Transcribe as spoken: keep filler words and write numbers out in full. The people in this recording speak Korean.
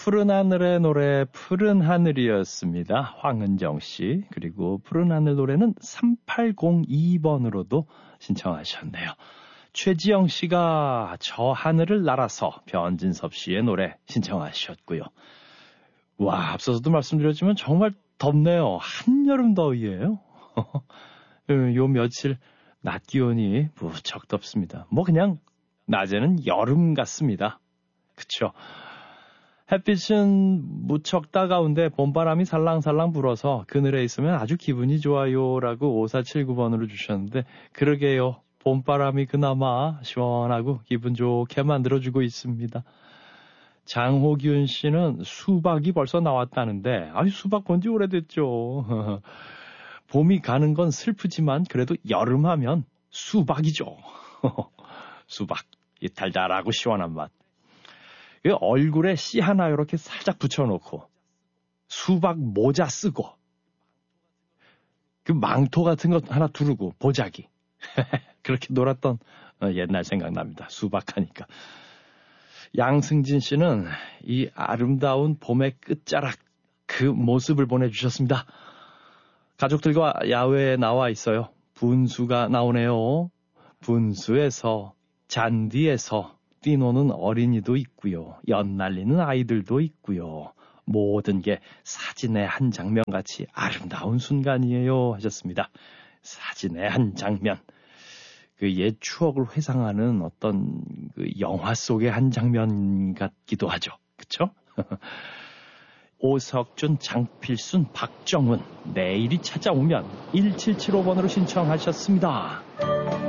푸른 하늘의 노래 푸른 하늘이었습니다. 황은정 씨. 그리고 푸른 하늘 노래는 삼팔공이 번으로도 신청하셨네요. 최지영 씨가 저 하늘을 날아서 변진섭 씨의 노래 신청하셨고요. 와, 앞서서도 말씀드렸지만 정말 덥네요. 한여름 더위예요. 요 며칠 낮 기온이 무척 덥습니다. 뭐 그냥 낮에는 여름 같습니다. 그쵸? 햇빛은 무척 따가운데 봄바람이 살랑살랑 불어서 그늘에 있으면 아주 기분이 좋아요라고 오사칠구 번으로 주셨는데 그러게요. 봄바람이 그나마 시원하고 기분 좋게 만들어주고 있습니다. 장호균 씨는 수박이 벌써 나왔다는데 아니 수박 본지 오래됐죠. 봄이 가는 건 슬프지만 그래도 여름 하면 수박이죠. 수박, 이 달달하고 시원한 맛. 얼굴에 씨 하나 이렇게 살짝 붙여놓고 수박 모자 쓰고 그 망토 같은 거 하나 두르고 보자기 그렇게 놀았던 옛날 생각납니다. 수박하니까. 양승진 씨는 이 아름다운 봄의 끝자락 그 모습을 보내주셨습니다. 가족들과 야외에 나와 있어요. 분수가 나오네요. 분수에서 잔디에서 뛰노는 어린이도 있고요. 연날리는 아이들도 있고요. 모든 게 사진의 한 장면같이 아름다운 순간이에요 하셨습니다. 사진의 한 장면. 그 옛 추억을 회상하는 어떤 그 영화 속의 한 장면 같기도 하죠. 그쵸? 오석준, 장필순, 박정훈 내일이 찾아오면 일칠칠오 번으로 신청하셨습니다.